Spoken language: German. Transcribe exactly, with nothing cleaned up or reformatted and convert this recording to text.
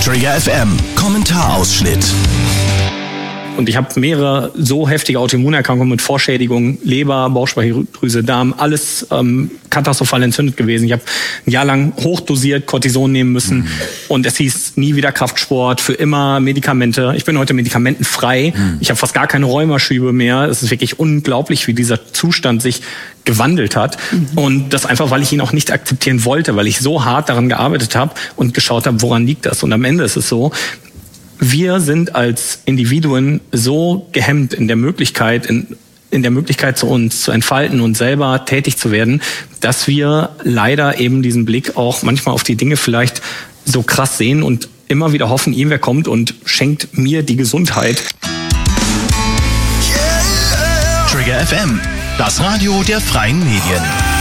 Trigger F M, Kommentarausschnitt. Und ich habe mehrere so heftige Autoimmunerkrankungen mit Vorschädigungen, Leber, Bauchspeicheldrüse, Darm, alles ähm, katastrophal entzündet gewesen. Ich habe ein Jahr lang hochdosiert Cortison nehmen müssen mhm. und es hieß nie wieder Kraftsport, für immer Medikamente. Ich bin heute medikamentenfrei. Mhm. Ich habe fast gar keine Rheumaschübe mehr. Es ist wirklich unglaublich, wie dieser Zustand sich gewandelt hat. Mhm. Und das einfach, weil ich ihn auch nicht akzeptieren wollte, weil ich so hart daran gearbeitet habe und geschaut habe, woran liegt das. Und am Ende ist es so, wir sind als Individuen so gehemmt in der Möglichkeit, in, in der Möglichkeit zu uns zu entfalten und selber tätig zu werden, dass wir leider eben diesen Blick auch manchmal auf die Dinge vielleicht so krass sehen und immer wieder hoffen, irgendwer kommt und schenkt mir die Gesundheit. Trigger F M, das Radio der freien Medien.